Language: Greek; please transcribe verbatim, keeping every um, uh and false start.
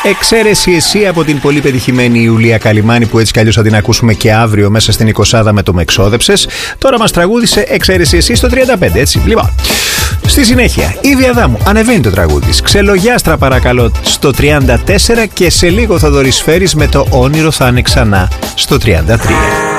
Εξαίρεση εσύ από την πολύ πετυχημένη Ιουλία Καλιμάνη, που έτσι κι αλλιώς θα την ακούσουμε και αύριο μέσα στην εικοσάδα με το «Με εξόδεψες». Τώρα μας τραγούδισε Εξαίρεση εσύ στο τριάντα πέντε, έτσι. Λοιπόν, στη συνέχεια, η Εύη Αδάμου, ανεβαίνει το τραγούδι της. Ξελογιάστρα παρακαλώ στο τριάντα τέσσερα και σε λίγο θα δορισφέρεις με το Όνειρο θα είναι ξανά στο τριάντα τρία.